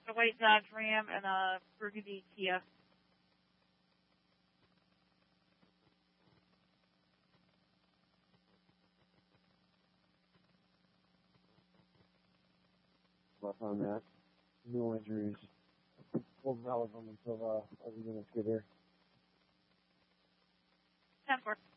a white Dodge Ram and a burgundy Kia. Left on that. No injuries. We'll develop them until other units get here. 10-4.